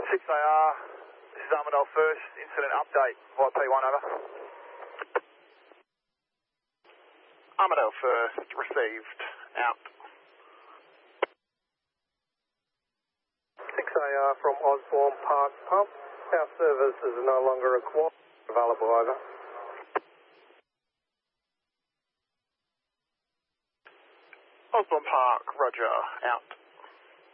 6AR, this is Armadale First, incident update, YP1 over. Armadale First, received, out. 6AR from Osborne Park Pump, our services are no longer required, available over. Osborne Park, roger, out.